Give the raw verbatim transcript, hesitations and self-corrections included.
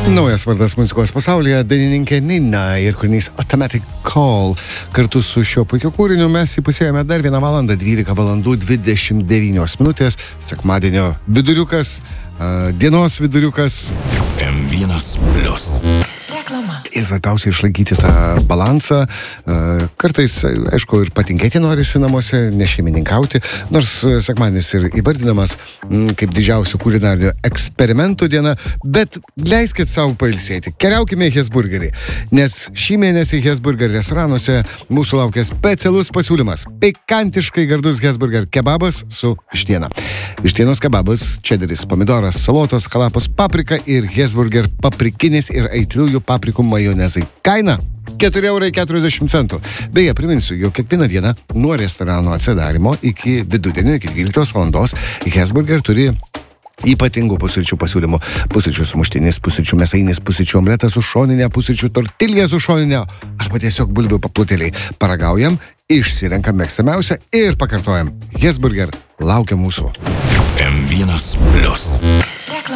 Naujas vardas muzikos pasaulyje - dainininkė Nina ir kūrinys Automatic Call. Kartu su šiuo puikiu kūriniu mes įpusėjome dar vieną valandą, dvylika valandų dvidešimt devynios minutės. Sekmadienio viduriukas, uh, dienos viduriukas. M vienas plius. Reklama. Ir svarbiausia išlaikyti tą balansą. Uh, kartais, aišku, ir patinkėti norisi namuose, nešeimininkauti. Nors sekmadienis ir įvardinamas mm, kaip didžiausių kulinarinių eksperimentų diena, bet leiskit savo pailsėti. Keliaukime į Hesburgerį, nes šį mėnesį Hesburger restoranuose mūsų laukia specialus pasiūlymas. Pikantiškai gardus Hesburger kebabas su vištiena. Vištienos kebabas, čederis, pomidoras, salotos, kalapos, paprika ir Hesburger paprikinis ir aitriųjų paprikų majonezai. Kaina keturi eurai keturiasdešimt centų. Beje, priminsiu, jog kiekvieną dieną nuo restorano atsidarimo iki vidudienio, iki dvyliktos valandos Hesburger turi ypatingų pusryčių pasiūlymų. Pusryčių sumuštinis, pusryčių mėsainis, pusryčių omletas su šoninė, pusryčių tortilija su šoninė, arba tiesiog bulvių paplutėliai. Paragaujam, išsirenkam mėgstamiausią ir pakartojam. Hesburger laukia mūsų. M vienas plius.